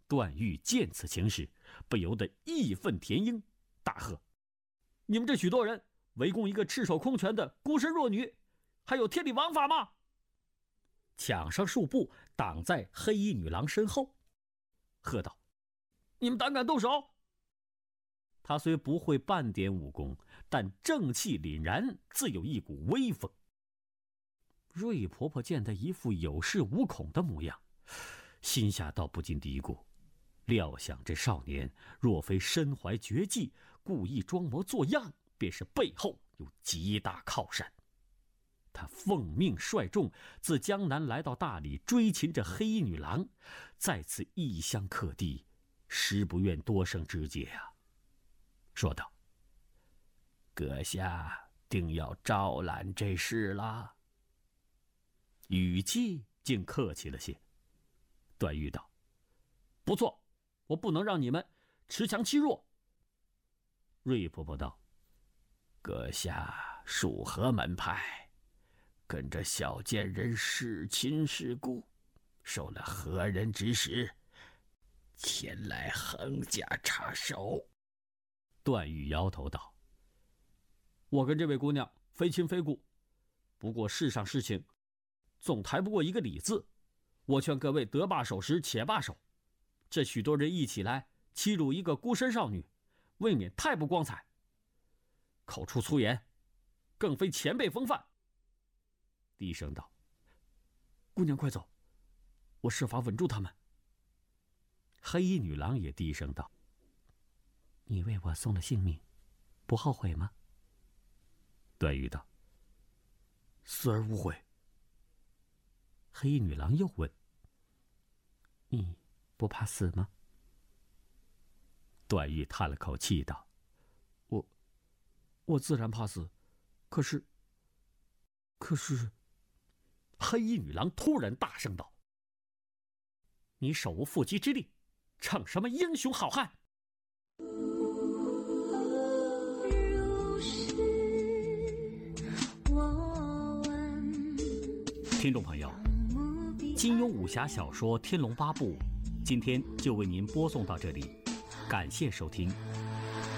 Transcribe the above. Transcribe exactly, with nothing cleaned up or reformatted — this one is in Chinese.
段誉见此情势，不由得义愤填膺，大喝：你们这许多人围攻一个赤手空拳的孤身弱女，还有天理王法吗？抢上数步挡在黑衣女郎身后，喝道：你们胆敢动手！他虽不会半点武功，但正气凛然，自有一股威风。瑞婆婆见他一副有恃无恐的模样，心下倒不禁嘀咕，料想这少年若非身怀绝技，故意装模作样，便是背后有极大靠山。他奉命率众自江南来到大理，追擒着黑衣女郎，再次异乡客地，实不愿多生枝节啊。说道：阁下定要招揽这事了。语气竟客气了些。段誉道：不错，我不能让你们恃强欺弱。瑞婆婆道：阁下属何门派？跟着小贱人弑亲弑故，受了何人指使，前来横加插手？段誉摇头道：我跟这位姑娘非亲非故，不过世上事情总抬不过一个理字，我劝各位得罢手时且罢手，这许多人一起来欺辱一个孤身少女，未免太不光彩，口出粗言，更非前辈风范。低声道：姑娘快走，我设法稳住他们。黑衣女郎也低声道：你为我送了性命，不后悔吗？段誉道：死而无悔。黑衣女郎又问：你不怕死吗？段誉叹了口气道：我我自然怕死，可是可是黑衣女郎突然大声道：你手无缚鸡之力，逞什么英雄好汉？听众朋友，金庸武侠小说《天龙八部》今天就为您播送到这里，感谢收听，